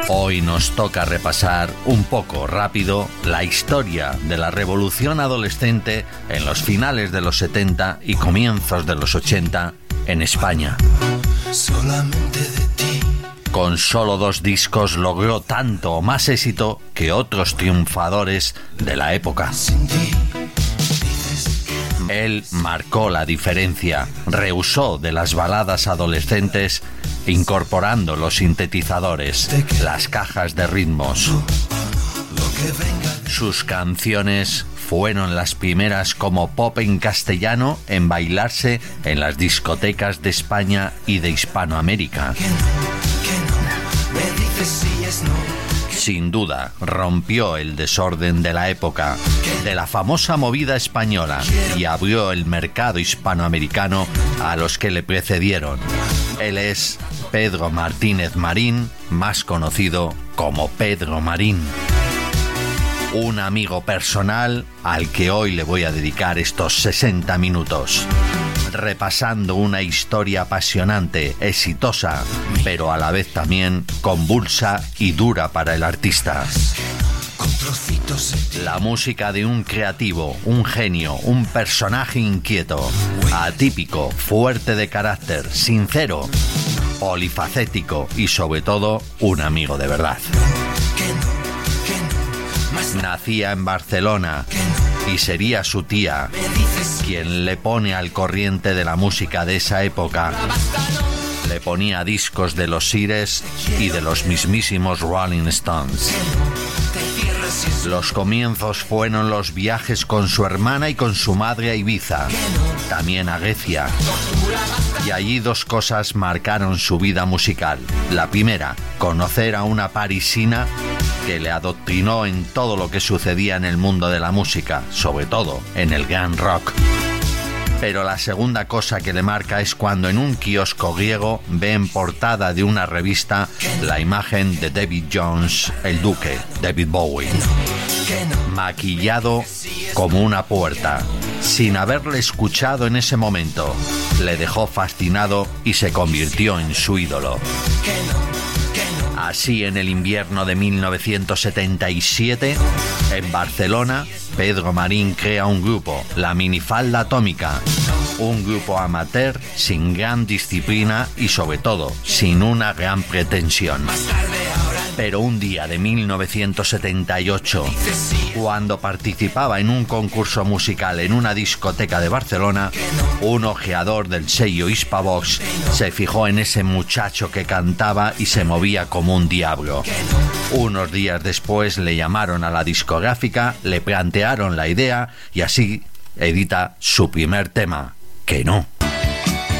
Hoy nos toca repasar un poco rápido la historia de la revolución adolescente en los finales de los 70 y comienzos de los 80 en España. Solamente de ti. Con solo 2 discos logró tanto o más éxito que otros triunfadores de la época. Él marcó la diferencia, rehusó de las baladas adolescentes, incorporando los sintetizadores, las cajas de ritmos. Sus canciones fueron las primeras como pop en castellano en bailarse en las discotecas de España y de Hispanoamérica. Sin duda, rompió el desorden de la época, de la famosa movida española, y abrió el mercado hispanoamericano a los que le precedieron. Él es Pedro Martínez Marín, más conocido como Pedro Marín. Un amigo personal al que hoy le voy a dedicar estos 60 minutos. Repasando una historia apasionante, exitosa, pero a la vez también convulsa y dura para el artista. La música de un creativo, un genio, un personaje inquieto, atípico, fuerte de carácter, sincero, polifacético y sobre todo un amigo de verdad. Nacía en Barcelona y sería su tía quien le pone al corriente de la música de esa época. Le ponía discos de los Sires y de los mismísimos Rolling Stones. Los comienzos fueron los viajes con su hermana y con su madre a Ibiza, también a Grecia. Y allí 2 cosas marcaron su vida musical. La primera, conocer a una parisina que le adoctrinó en todo lo que sucedía en el mundo de la música, sobre todo en el gran rock. Pero la segunda cosa que le marca es cuando en un kiosco griego ve en portada de una revista la imagen de David Jones, el Duque, David Bowie, maquillado como una puerta, sin haberle escuchado en ese momento. Le dejó fascinado y se convirtió en su ídolo. Así, en el invierno de 1977, en Barcelona, Pedro Marín crea un grupo, la Minifalda Atómica, un grupo amateur sin gran disciplina y sobre todo sin una gran pretensión. Pero un día de 1978, cuando participaba en un concurso musical en una discoteca de Barcelona, un ojeador del sello Hispavox se fijó en ese muchacho que cantaba y se movía como un diablo. Unos días después le llamaron a la discográfica, le plantearon la idea y así edita su primer tema, Que no.